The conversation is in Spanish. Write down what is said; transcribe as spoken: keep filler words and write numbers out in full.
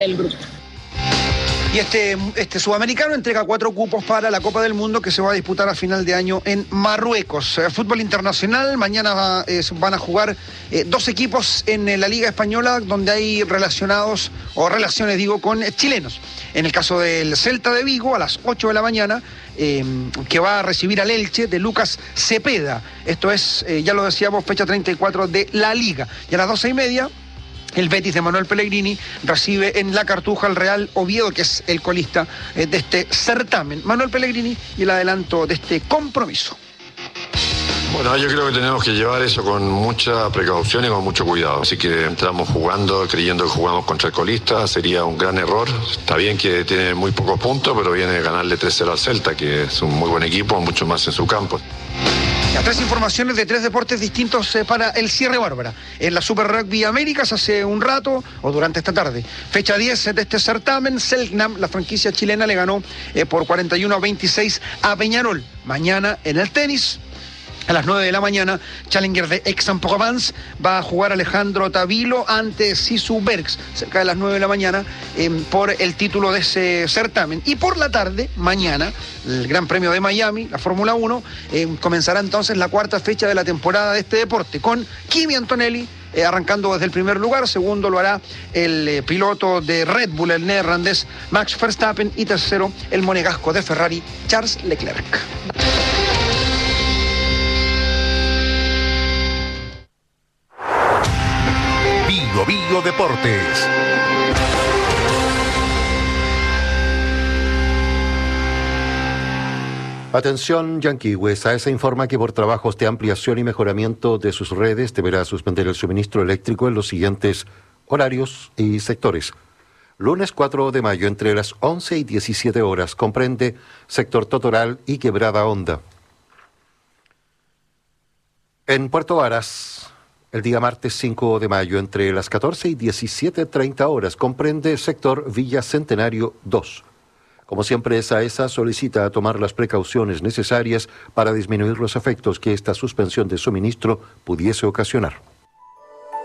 el grupo. Y este, este sudamericano entrega cuatro cupos para la Copa del Mundo que se va a disputar a final de año en Marruecos. Eh, fútbol internacional, mañana eh, van a jugar eh, dos equipos en eh, la Liga Española donde hay relacionados, o relaciones digo, con eh, chilenos. En el caso del Celta de Vigo, a las ocho de la mañana, eh, que va a recibir al Elche de Lucas Cepeda. Esto es, eh, ya lo decíamos, fecha treinta y cuatro de la Liga. Y a las doce y media... el Betis de Manuel Pellegrini recibe en la Cartuja al Real Oviedo, que es el colista eh, de este certamen. Manuel Pellegrini y el adelanto de este compromiso. Bueno, yo creo que tenemos que llevar eso con mucha precaución y con mucho cuidado. Así que entramos jugando, creyendo que jugamos contra el colista, sería un gran error. Está bien que tiene muy pocos puntos, pero viene a ganarle tres cero al Celta, que es un muy buen equipo, mucho más en su campo. Las tres informaciones de tres deportes distintos eh, para el cierre, Bárbara. En la Super Rugby Américas hace un rato, o durante esta tarde, fecha diez de este certamen, Selknam, la franquicia chilena, le ganó eh, por cuarenta y uno a veintiséis a Peñarol. Mañana en el tenis, a las nueve de la mañana, Challenger de Aix-en-Provence va a jugar Alejandro Tavilo ante Sisu Bergs, cerca de las nueve de la mañana, eh, por el título de ese certamen. Y por la tarde, mañana, el Gran Premio de Miami, la Fórmula uno, eh, comenzará entonces la cuarta fecha de la temporada de este deporte, con Kimi Antonelli eh, arrancando desde el primer lugar. Segundo lo hará el eh, piloto de Red Bull, el neerlandés Max Verstappen, y tercero el monegasco de Ferrari, Charles Leclerc. Bio Bio Deportes. Atención, Yanquihue, SAESA informa que por trabajos de ampliación y mejoramiento de sus redes deberá suspender el suministro eléctrico en los siguientes horarios y sectores. Lunes cuatro de mayo entre las once y diecisiete horas, comprende sector Totoral y Quebrada Honda. En Puerto Varas, el día martes cinco de mayo entre las catorce y diecisiete treinta horas, comprende sector Villa Centenario dos. Como siempre, SAESA solicita tomar las precauciones necesarias para disminuir los efectos que esta suspensión de suministro pudiese ocasionar.